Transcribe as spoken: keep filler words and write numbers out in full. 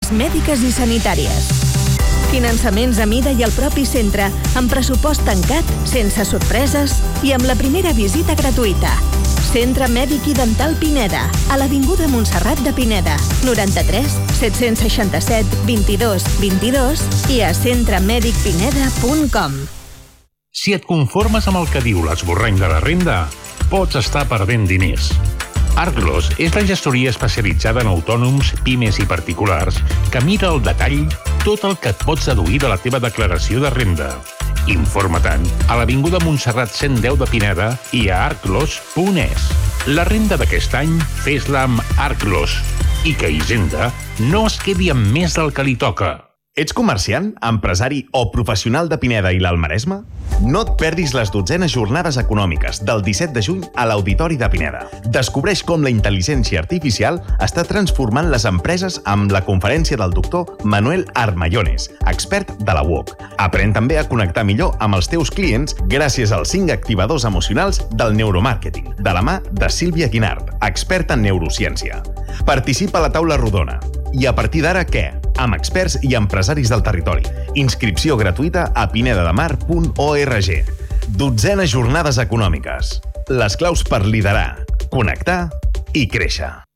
tècniques mèdiques i sanitàries. Finançaments a mida i al propi centre, amb pressupost tancat, sense sorpreses i amb la primera visita gratuïta. Centre Mèdic i Dental Pineda, a l'Avinguda Montserrat de Pineda, noranta-tres set-cents seixanta-set vint-i-dos vint-i-dos i a centre mèdic pineda punt com. Si et conformes amb el que diu l'esborrany de la renda, pots estar perdent diners. Arglos és la gestoria especialitzada en autònoms, pimes i particulars que mira al detall tot el que et pots deduir de la teva declaració de renda. Informa-te'n a l'Avinguda Montserrat cent deu de Pineda i a arglos punt es. La renda d'aquest any, fes-la amb Arglos. I que Hisenda no es quedi amb més del que li toca. Ets comerciant, empresari o professional de Pineda i l'Alt Maresme? No et perdis les dotzenes jornades econòmiques del disset de juny a l'Auditori de Pineda. Descobreix com la intel·ligència artificial està transformant les empreses amb la conferència del doctor Manuel Armayones, expert de la U O C. Aprèn també a connectar millor amb els teus clients gràcies als cinc activadors emocionals del neuromàrqueting, de la mà de Sílvia Guinart, experta en neurociència. Participa a la taula rodona. I a partir d'ara, què? Amb experts i empresaris del territori. Inscripció gratuïta a pinedademar punt org. Dotzenes jornades econòmiques. Les claus per liderar, connectar i créixer.